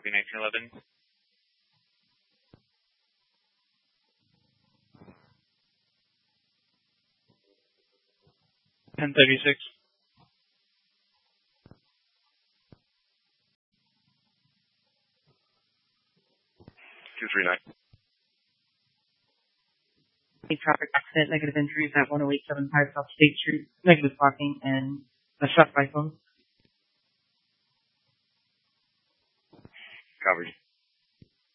copy 1911. 1036. 239. A traffic accident, negative injuries at 10875 South State Street, negative parking, and a struck by phone. Covered.